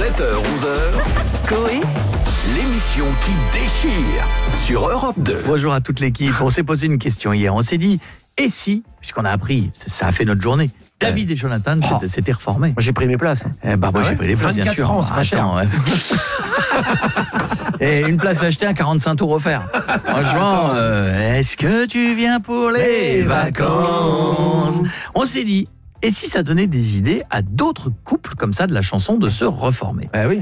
7h-11h, Coé, l'émission qui déchire sur Europe 2. Bonjour à toute l'équipe. On s'est posé une question hier. On s'est dit, et si, puisqu'on a appris, ça a fait notre journée, David et Jonathan s'étaient reformés. Moi j'ai pris mes places. Moi j'ai pris les places, bien 24 sûr. francs, c'est pas cher. Ouais. Et une place achetée à 45 tours offert. Franchement, est-ce que tu viens pour les vacances? On s'est dit, et si ça donnait des idées à d'autres couples comme ça de la chanson de se reformer? Oui.